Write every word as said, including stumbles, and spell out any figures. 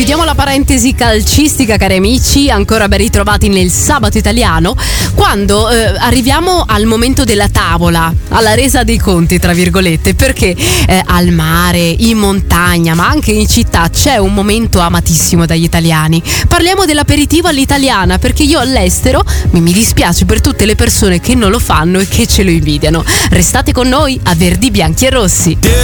chiudiamo la parentesi calcistica, cari amici, ancora ben ritrovati nel Sabato Italiano, quando eh, arriviamo al momento della tavola, alla resa dei conti, tra virgolette, perché eh, al mare, in montagna, ma anche in città c'è un momento amatissimo dagli italiani. Parliamo dell'aperitivo all'italiana, perché io all'estero mi, mi dispiace per tutte le persone che non lo fanno e che ce lo invidiano. Restate con noi a Verdi, Bianchi e Rossi.